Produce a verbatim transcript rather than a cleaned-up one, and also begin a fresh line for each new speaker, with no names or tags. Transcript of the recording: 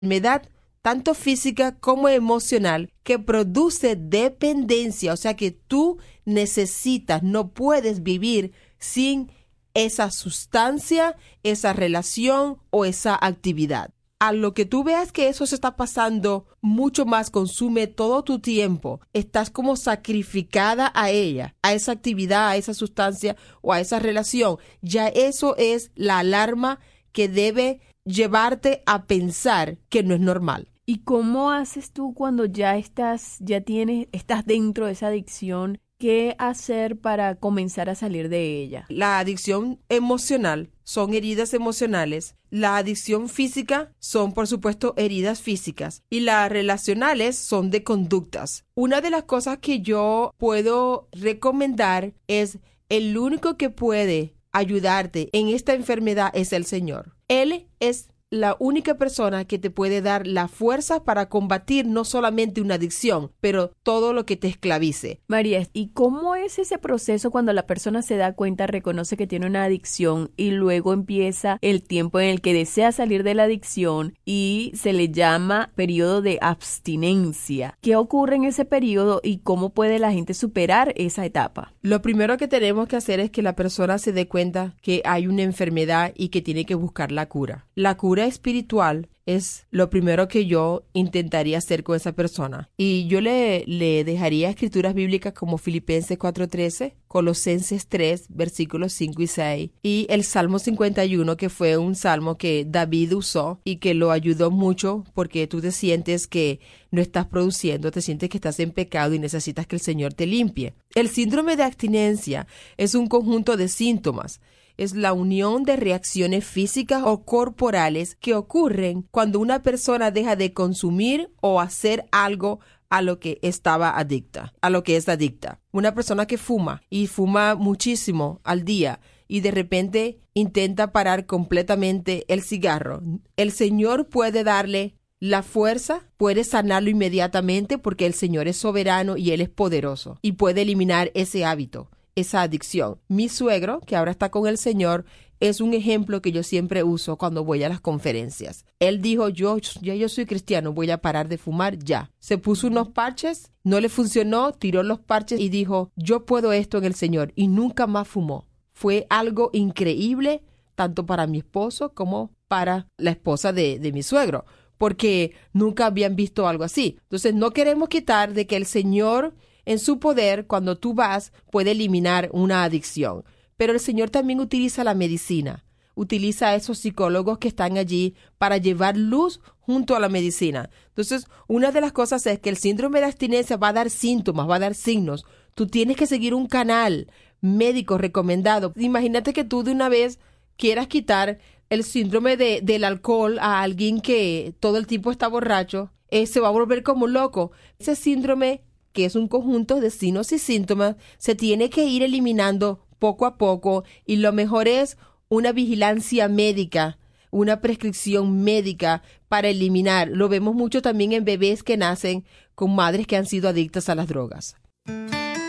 enfermedad tanto física como emocional que produce dependencia, o sea que tú necesitas, no puedes vivir sin esa sustancia, esa relación o esa actividad. A lo que tú veas que eso se está pasando mucho más, consume todo tu tiempo, estás como sacrificada a ella, a esa actividad, a esa sustancia o a esa relación, ya eso es la alarma que debe llevarte a pensar que no es normal.
¿Y cómo haces tú cuando ya estás, ya tienes, estás dentro de esa adicción? ¿Qué hacer para comenzar a salir de ella?
La adicción emocional son heridas emocionales. La adicción física son, por supuesto, heridas físicas. Y las relacionales son de conductas. Una de las cosas que yo puedo recomendar es el único que puede ayudarte en esta enfermedad es el Señor. Él es la única persona que te puede dar la fuerza para combatir no solamente una adicción, pero todo lo que te esclavice.
María, ¿y cómo es ese proceso cuando la persona se da cuenta, reconoce que tiene una adicción y luego empieza el tiempo en el que desea salir de la adicción y se le llama periodo de abstinencia? ¿Qué ocurre en ese periodo y cómo puede la gente superar esa etapa?
Lo primero que tenemos que hacer es que la persona se dé cuenta que hay una enfermedad y que tiene que buscar la cura. La cura espiritual es lo primero que yo intentaría hacer con esa persona. Y yo le, le dejaría escrituras bíblicas como Filipenses cuatro trece, Colosenses tres, versículos cinco y seis, y el Salmo cincuenta y uno, que fue un salmo que David usó y que lo ayudó mucho porque tú te sientes que no estás produciendo, te sientes que estás en pecado y necesitas que el Señor te limpie. El síndrome de abstinencia es un conjunto de síntomas. Es la unión de reacciones físicas o corporales que ocurren cuando una persona deja de consumir o hacer algo a lo que estaba adicta, a lo que es adicta. Una persona que fuma y fuma muchísimo al día y de repente intenta parar completamente el cigarro. El Señor puede darle la fuerza, puede sanarlo inmediatamente porque el Señor es soberano y Él es poderoso y puede eliminar ese hábito, esa adicción. Mi suegro, que ahora está con el Señor, es un ejemplo que yo siempre uso cuando voy a las conferencias. Él dijo, yo ya yo soy cristiano, voy a parar de fumar ya. Se puso unos parches, no le funcionó, tiró los parches y dijo, yo puedo esto en el Señor, y nunca más fumó. Fue algo increíble, tanto para mi esposo como para la esposa de, de mi suegro, porque nunca habían visto algo así. Entonces no queremos quitar de que el Señor, en su poder, cuando tú vas, puede eliminar una adicción. Pero el Señor también utiliza la medicina. Utiliza a esos psicólogos que están allí para llevar luz junto a la medicina. Entonces, una de las cosas es que el síndrome de abstinencia va a dar síntomas, va a dar signos. Tú tienes que seguir un canal médico recomendado. Imagínate que tú de una vez quieras quitar el síndrome de, del alcohol a alguien que todo el tiempo está borracho. Eh, se va a volver como loco. Ese síndrome, que es un conjunto de signos y síntomas, se tiene que ir eliminando poco a poco, y lo mejor es una vigilancia médica, una prescripción médica para eliminar. Lo vemos mucho también en bebés que nacen con madres que han sido adictas a las drogas.